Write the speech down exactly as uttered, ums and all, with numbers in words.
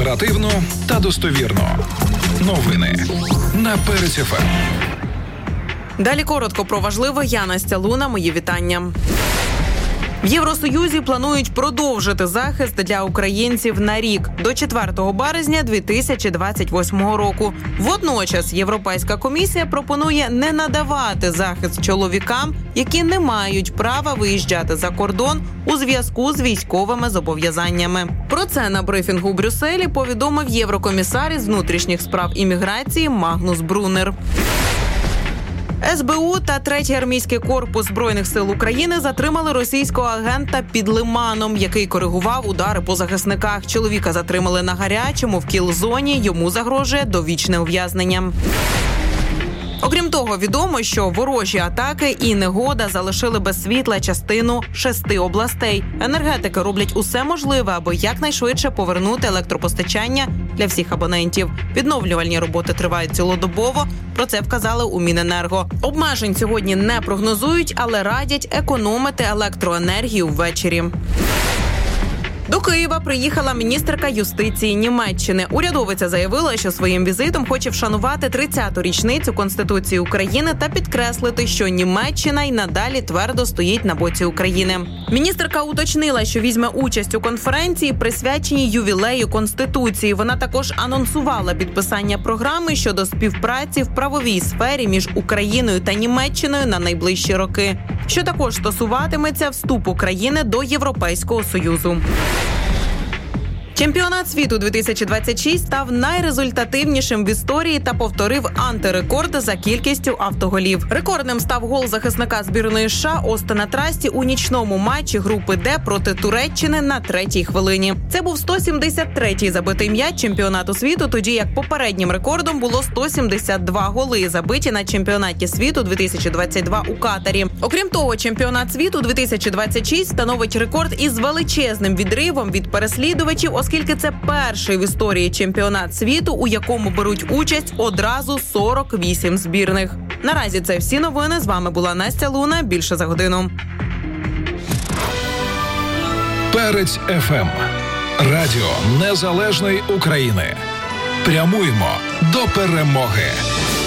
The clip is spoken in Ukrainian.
Оперативно та достовірно. Новини на Перець еф ем. Далі коротко про важливе. Я Настя Луна. Мої вітання. В Євросоюзі планують продовжити захист для українців на рік до четвертого березня дві тисячі двадцять восьмого року. Водночас Європейська комісія пропонує не надавати захист чоловікам, які не мають права виїжджати за кордон у зв'язку з військовими зобов'язаннями. Про це на брифінгу у Брюсселі повідомив єврокомісар із внутрішніх справ і міграції Магнус Брунер. ес бе у та третій армійський корпус Збройних сил України затримали російського агента під Лиманом, який коригував удари по захисниках. Чоловіка затримали на гарячому в кіл-зоні, йому загрожує довічне ув'язнення. Окрім того, відомо, що ворожі атаки і негода залишили без світла частину шести областей. Енергетики роблять усе можливе, аби якнайшвидше повернути електропостачання для всіх абонентів. Відновлювальні роботи тривають цілодобово, про це вказали у Міненерго. Обмежень сьогодні не прогнозують, але радять економити електроенергію ввечері. До Києва приїхала міністерка юстиції Німеччини. Урядовиця заявила, що своїм візитом хоче вшанувати тридцяту річницю Конституції України та підкреслити, що Німеччина й надалі твердо стоїть на боці України. Міністерка уточнила, що візьме участь у конференції, присвяченій ювілею Конституції. Вона також анонсувала підписання програми щодо співпраці в правовій сфері між Україною та Німеччиною на найближчі роки, що також стосуватиметься вступу країни до Європейського Союзу. Чемпіонат світу дві тисячі двадцять шість став найрезультативнішим в історії та повторив антирекорд за кількістю автоголів. Рекордним став гол захисника збірної США Остена Трасті у нічному матчі групи Д проти Туреччини на третій хвилині. Це був сто сімдесят третій забитий м'яч чемпіонату світу, тоді як попереднім рекордом було сто сімдесят два голи, забиті на чемпіонаті світу дві тисячі двадцять два у Катарі. Окрім того, чемпіонат світу дві тисячі двадцять шість становить рекорд із величезним відривом від переслідувачів, оскільки це перший в історії чемпіонат світу, у якому беруть участь одразу сорок вісім збірних. Наразі це всі новини. З вами була Настя Луна. Більше за годину. Перець еф ем. Радіо Незалежної України. Прямуємо до перемоги.